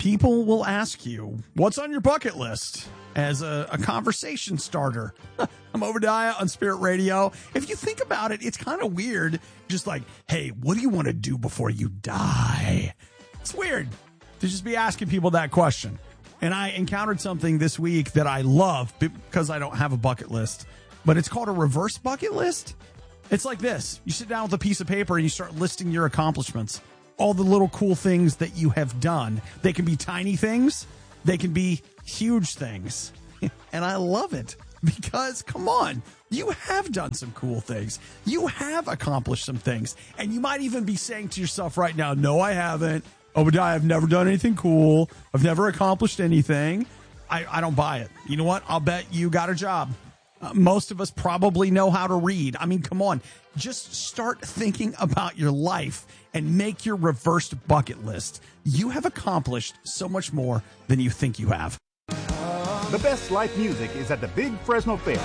people will ask you, what's on your bucket list? As a conversation starter. I'm Obadiah on Spirit Radio. If you think about it, it's kind of weird. Just like, hey, what do you want to do before you die? It's weird to just be asking people that question. And I encountered something this week that I love because I don't have a bucket list. But it's called a reverse bucket list. It's like this. You sit down with a piece of paper and you start listing your accomplishments. All the little cool things that you have done. They can be tiny things. They can be huge things. And I love it because, come on, you have done some cool things. You have accomplished some things. And you might even be saying to yourself right now, no, I haven't. Obadiah, I've never done anything cool. I've never accomplished anything. I don't buy it. You know what? I'll bet you got a job. Most of us probably know how to read. I mean, come on. Just start thinking about your life and make your reversed bucket list. You have accomplished so much more than you think you have. The best live music is at the Big Fresno Fair.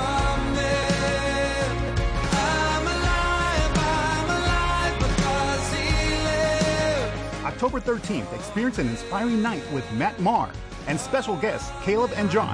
October 13th, experience an inspiring night with Matt Maher and special guests Caleb and John.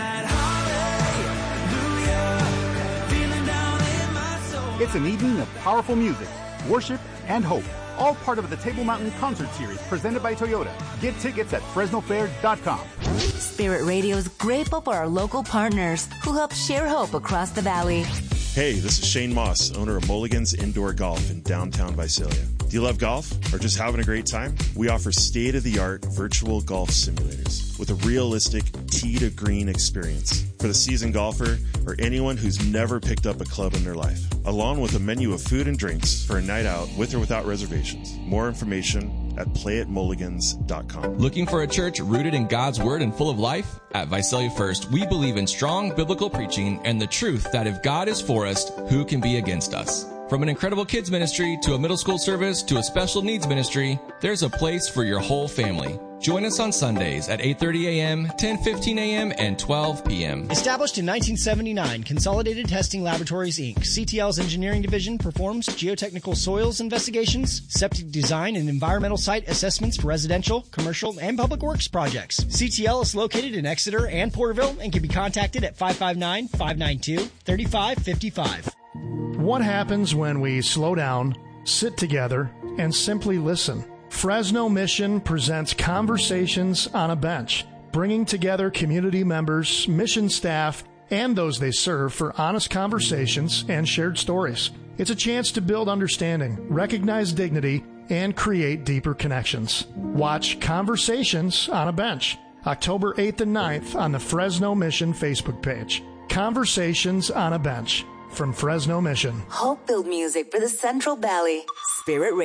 It's an evening of powerful music, worship, and hope. All part of the Table Mountain Concert Series presented by Toyota. Get tickets at FresnoFair.com. Spirit Radio is grateful for our local partners who help share hope across the valley. Hey, this is Shane Moss, owner of Mulligan's Indoor Golf in downtown Visalia. Do you love golf or just having a great time? We offer state-of-the-art virtual golf simulators with a realistic tee-to-green experience for the seasoned golfer or anyone who's never picked up a club in their life, along with a menu of food and drinks for a night out with or without reservations. More information at playatmulligans.com. Looking for a church rooted in God's Word and full of life? At Visalia First, we believe in strong biblical preaching and the truth that if God is for us, who can be against us? From an incredible kids ministry to a middle school service to a special needs ministry, there's a place for your whole family. Join us on Sundays at 8:30 a.m., 10:15 a.m., and 12 p.m. Established in 1979, Consolidated Testing Laboratories, Inc., CTL's engineering division performs geotechnical soils investigations, septic design, and environmental site assessments for residential, commercial, and public works projects. CTL is located in Exeter and Porterville and can be contacted at 559-592-3555. What happens when we slow down, sit together, and simply listen? Fresno Mission presents Conversations on a Bench, bringing together community members, mission staff, and those they serve for honest conversations and shared stories. It's a chance to build understanding, recognize dignity, and create deeper connections. Watch Conversations on a Bench, October 8th and 9th on the Fresno Mission Facebook page. Conversations on a Bench from Fresno Mission. Hope-filled music for the Central Valley. Spirit Radio.